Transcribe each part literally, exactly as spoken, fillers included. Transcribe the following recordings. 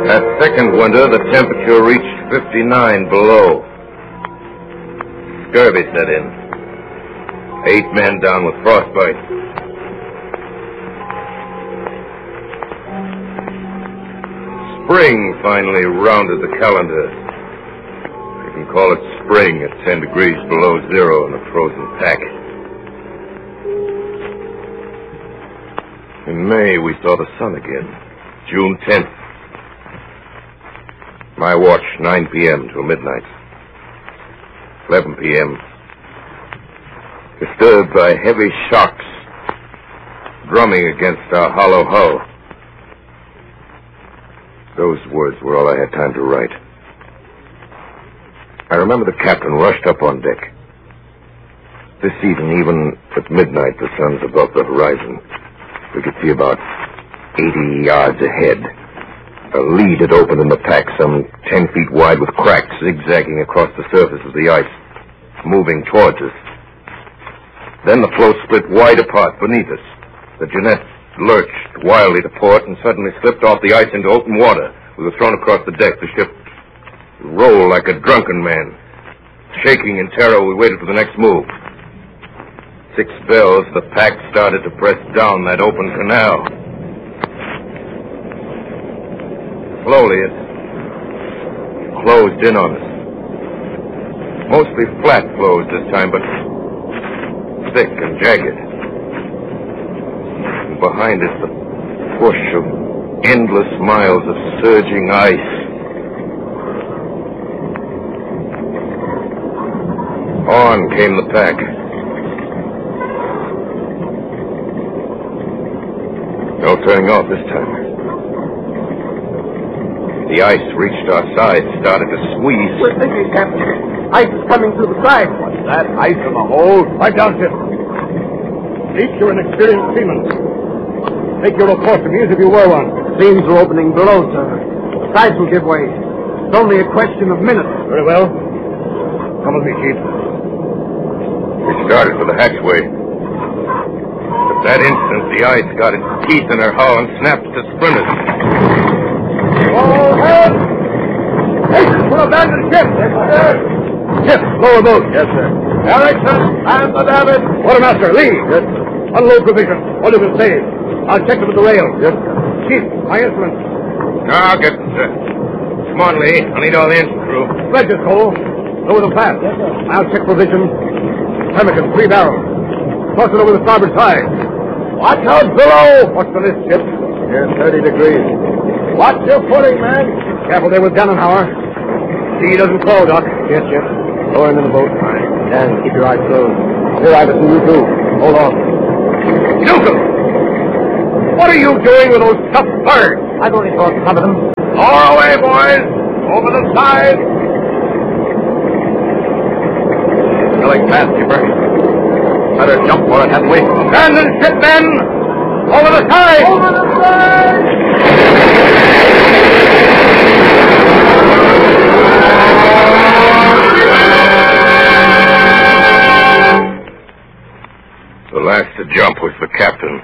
That second winter, the temperature reached fifty-nine below. Scurvy set in. Eight men down with frostbite. Spring finally rounded the calendar. You can call it spring at ten degrees below zero in a frozen pack. In May, we saw the sun again. June tenth. My watch, nine p.m. till midnight. eleven p.m. Disturbed by heavy shocks drumming against our hollow hull. Those words were all I had time to write. I remember the captain rushed up on deck. This evening, even at midnight, the sun's above the horizon. We could see about eighty yards ahead. A lead had opened in the pack some ten feet wide with cracks zigzagging across the surface of the ice, moving towards us. Then the floe split wide apart beneath us. The Jeannette lurched wildly to port and suddenly slipped off the ice into open water. We were thrown across the deck. The ship rolled like a drunken man. Shaking in terror, we waited for the next move. Six bells, the pack started to press down that open canal. Slowly, it closed in on us. Mostly flat floes this time, but thick and jagged. And behind it, the push of endless miles of surging ice. On came the pack. No turning off this time. The ice reached our sides, started to squeeze. We're thinking, Captain. Ice is coming through the side. What's that? Ice in the hold? Right down, Chip. Leach, you're an experienced seaman. Take your report to me as if you were one. Seams are opening below, sir. The sides will give way. It's only a question of minutes. Very well. Come with me, Chief. We started for the hatchway. At that instant, the ice got its teeth in her hull and snapped to splinters. All hands! Hasten for abandoned ship! Yes, sir. Ship, lower boat. Yes, sir. Erickson, and the David. Quartermaster, Lee. Yes, sir. Unload provision. All you can save. I'll check them at the rail. Yes, sir. Chief, my instruments. No, I'll get them, sir. Come on, Lee. I'll need all the engine crew. Sledges, Cole. Lower the flap. Yes, sir. I'll check provision. Pemmican, three barrels. Toss it over the starboard side. Watch out below. What's the list, Chip? Here, thirty degrees. Watch your footing, man. Careful there with Dannenhauer. See he doesn't fall, Doc. Yes, Chip. Lower him in the boat. All right. Dan, keep your eyes closed. Here, Iverson, you too. Hold on. Newcomb! What are you doing with those tough birds? I've only caught some of them. Lower away, boys. Over the side. Filling fast, skipper. Better jump for it, haven't we? Abandon ship, men! Over the side! Over the side! The last to jump was the captain.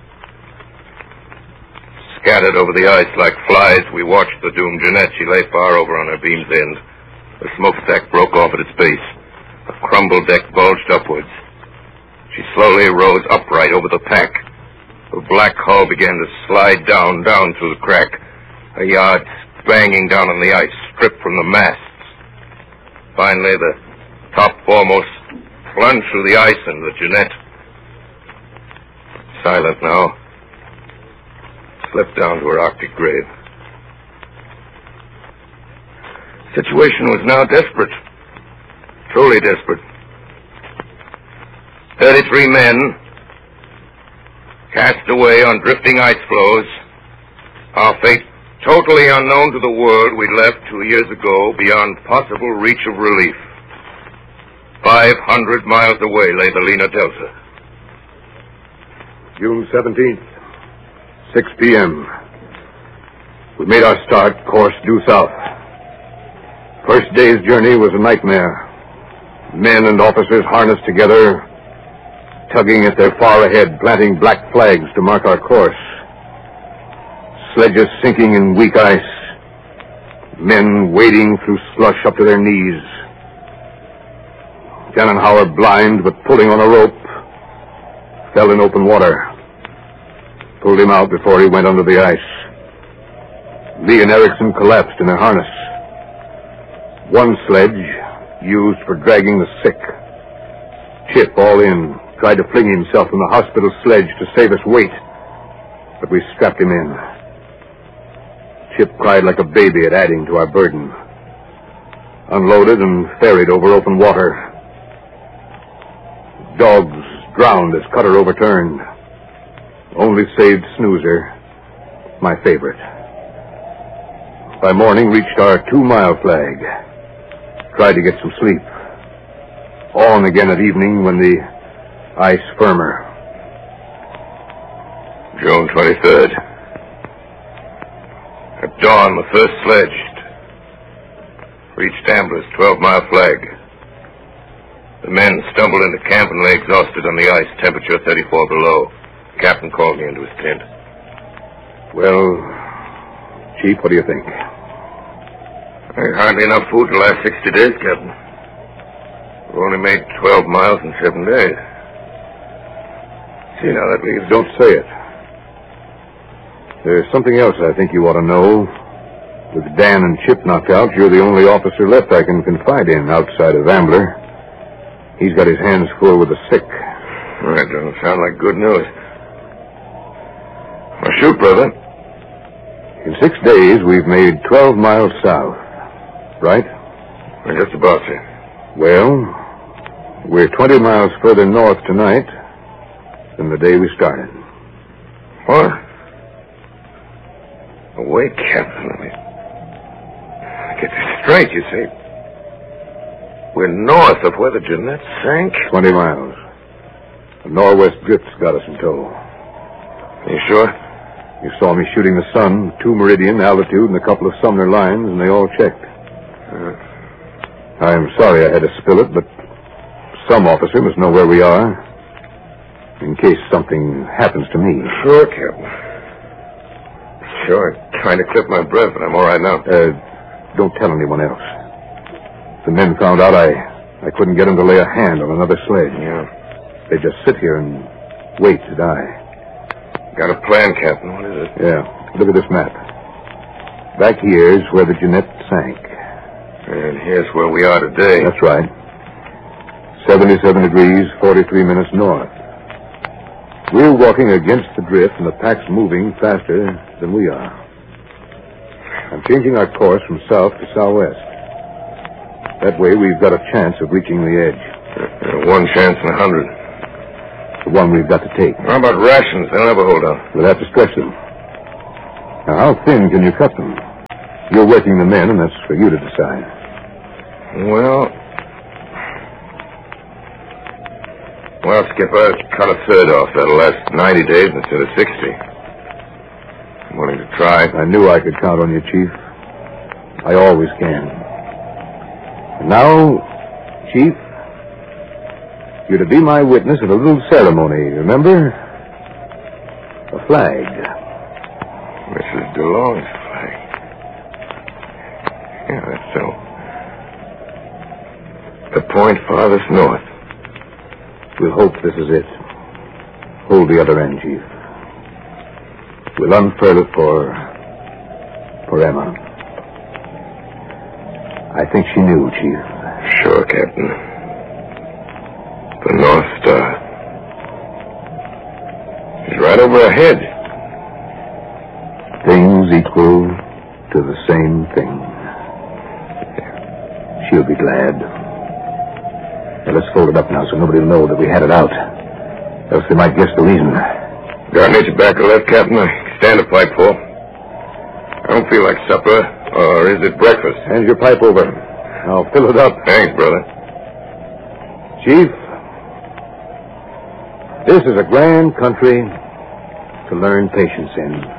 Scattered over the ice like flies, we watched the doomed Jeannette. She lay far over on her beam's end. The smokestack broke off at its base. The crumbled deck bulged upwards. She slowly rose upright over the pack. The black hull began to slide down, down through the crack. A yard banging down on the ice, stripped from the masts. Finally, the top foremost plunged through the ice, and the Jeannette, silent now, slipped down to her Arctic grave. The situation was now desperate. Truly desperate. Thirty-three men, cast away on drifting ice floes, our fate totally unknown to the world we left two years ago beyond possible reach of relief. Five hundred miles away lay the Lena Delta. June seventeenth, six p.m. We made our start, course due south. First day's journey was a nightmare. Men and officers harnessed together, tugging at their far ahead, planting black flags to mark our course. Sledges sinking in weak ice, Men wading through slush up to their knees. Tannenhauer, blind but pulling on a rope, fell in open water. Pulled him out before he went under the ice. Lee and Erickson collapsed in their harness. One sledge, used for dragging the sick. Chip, all in, tried to fling himself from the hospital sledge to save us weight, but we strapped him in. Chip cried like a baby at adding to our burden. Unloaded and ferried over open water. Dogs drowned as cutter overturned. Only saved Snoozer, my favorite. By morning, reached our two-mile flag. Tried to get some sleep. On again at evening when the ice firmer. June twenty-third. At dawn, the first sledge reached Ambler's twelve-mile flag. The men stumbled into camp and lay exhausted on the ice, temperature thirty-four below. The captain called me into his tent. Well, Chief, what do you think? There's hardly enough food to last sixty days, Captain. We've only made twelve miles in seven days. See, now that leaves... Don't say it. There's something else I think you ought to know. With Dan and Chip knocked out, you're the only officer left I can confide in outside of Ambler. He's got his hands full with the sick. That doesn't sound like good news. Well, shoot, brother. In six days, we've made twelve miles south. Right? We're just about to. Well, we're twenty miles further north tonight than the day we started. What? Oh, wait, Captain. Let me get this straight, you see. We're north of where the Jeanette sank? Twenty miles. The northwest drifts got us in tow. Are you sure? You saw me shooting the sun, two meridian, altitude, and a couple of Sumner lines, and they all checked. Uh, I'm sorry I had to spill it, but some officer must know where we are, in case something happens to me. Sure, Captain. Sure, I'm trying to clip my breath, but I'm all right now. Uh, don't tell anyone else. The men found out I, I couldn't get them to lay a hand on another sledge. Yeah. They just sit here and wait to die. Got a plan, Captain. What is it? Yeah. Look at this map. Back here's where the Jeanette sank. And here's where we are today. That's right. seventy-seven degrees, forty-three minutes north. We're walking against the drift, and the pack's moving faster than we are. I'm changing our course from south to southwest. That way, we've got a chance of reaching the edge. Uh, one chance in a hundred. The one we've got to take. How about rations? They'll never hold out. We'll have to stretch them. Now, how thin can you cut them? You're working the men, and that's for you to decide. Well... Well, Skipper, cut a third off. That'll last ninety days instead of sixty. I'm willing to try. I knew I could count on you, Chief. I always can. And now, Chief, you're to be my witness at a little ceremony, remember? A flag. Missus DeLong's flag. Yeah, that's so. The point farthest north. We'll hope this is it. Hold the other end, Chief. We'll unfurl it for... for Emma. I think she knew, Chief. Sure, Captain. The North Star. She's right over our head. Things equal to the same thing. She'll be glad. Now, let's fold it up now so nobody will know that we had it out. Else they might guess the reason. Got any tobacco left, Captain? I stand a pipe full. I don't feel like supper. Or is it breakfast? Hand your pipe over. I'll fill it up. Thanks, brother. Chief, this is a grand country to learn patience in.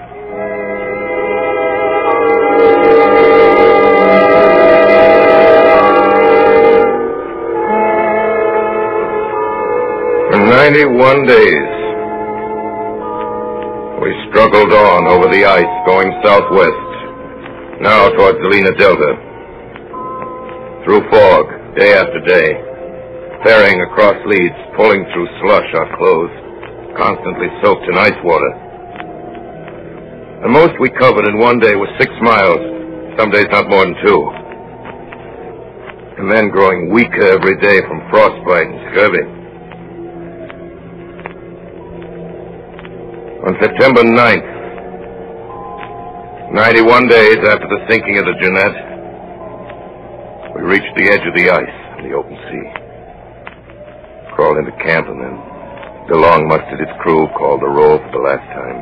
For ninety-one days, we struggled on over the ice going southwest, Now towards the Lena Delta. Through fog, day after day. Ferrying across leads, pulling through slush our clothes, constantly soaked in ice water. The most we covered in one day was six miles, some days not more than two. The men growing weaker every day from frostbite and scurvy. On September ninth, ninety-one days after the sinking of the Jeannette, we reached the edge of the ice in the open sea. Crawled into camp, and then DeLong mustered its crew, called the roll for the last time.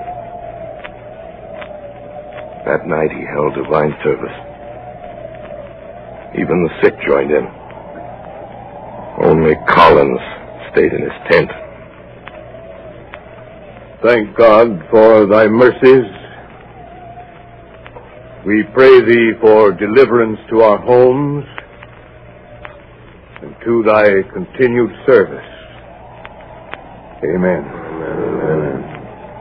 That night he held divine service. Even the sick joined in. Only Collins stayed in his tent. Thank God for thy mercies. We pray thee for deliverance to our homes and to thy continued service. Amen. Amen. Amen.